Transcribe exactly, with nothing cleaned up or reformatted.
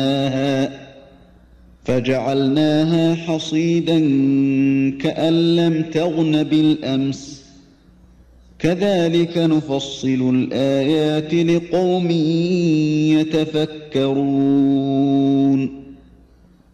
فجعلناها حصيدا كأن لم تغن بالأمس كذلك نفصل الآيات لقوم يتفكرون